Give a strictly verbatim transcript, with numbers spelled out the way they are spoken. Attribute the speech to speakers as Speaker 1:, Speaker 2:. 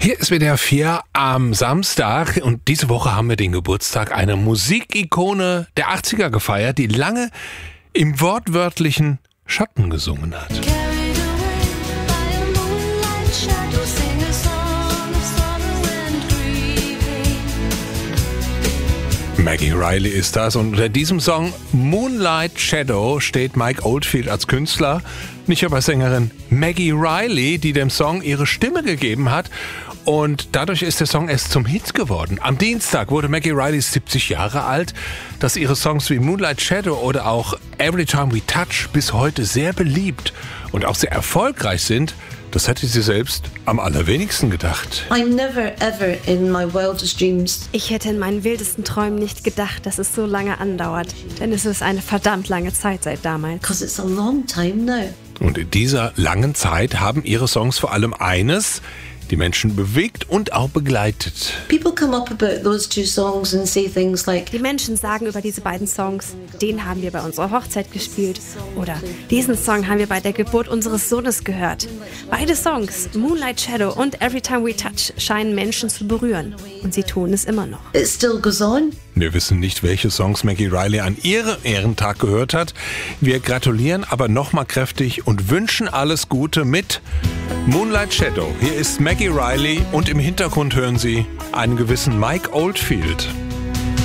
Speaker 1: Hier ist W D R vier am Samstag und diese Woche haben wir den Geburtstag einer Musikikone der achtziger gefeiert, die lange im wortwörtlichen Schatten gesungen hat. Maggie Reilly ist das und unter diesem Song Moonlight Shadow steht Mike Oldfield als Künstler, nicht aber Sängerin Maggie Reilly, die dem Song ihre Stimme gegeben hat. Und dadurch ist der Song erst zum Hit geworden. Am Dienstag wurde Maggie Reilly siebzig Jahre alt. Dass ihre Songs wie Moonlight Shadow oder auch Every Time We Touch bis heute sehr beliebt und auch sehr erfolgreich sind, das hätte sie selbst am allerwenigsten gedacht.
Speaker 2: I never ever in my wildest dreams.
Speaker 3: Ich hätte in meinen wildesten Träumen nicht gedacht, dass es so lange andauert. Denn es ist eine verdammt lange Zeit seit damals.
Speaker 2: Because it's a long time now.
Speaker 1: Und in dieser langen Zeit haben ihre Songs vor allem eines: die Menschen bewegt und auch begleitet.
Speaker 2: People come up about those two songs and say things like,
Speaker 3: Die Menschen sagen über diese beiden Songs, den haben wir bei unserer Hochzeit gespielt. Oder diesen Song haben wir bei der Geburt unseres Sohnes gehört. Beide Songs, Moonlight Shadow und Every Time We Touch, scheinen Menschen zu berühren. Und sie tun es immer noch.
Speaker 2: it still goes on.
Speaker 1: Wir wissen nicht, welche Songs Maggie Reilly an ihrem Ehrentag gehört hat. Wir gratulieren aber nochmal kräftig und wünschen alles Gute mit Moonlight Shadow. Hier ist Maggie Reilly und im Hintergrund hören Sie einen gewissen Mike Oldfield.